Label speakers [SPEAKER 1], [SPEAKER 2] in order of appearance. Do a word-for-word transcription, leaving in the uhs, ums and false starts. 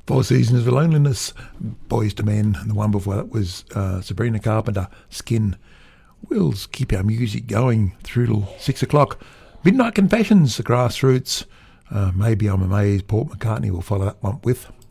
[SPEAKER 1] Four Seasons of Loneliness, Boys to Men, and the one before that was uh, Sabrina Carpenter, Skin. We'll keep our music going through till six o'clock. Midnight Confessions, The Grassroots, uh, Maybe I'm Amazed, Paul McCartney will follow that one with.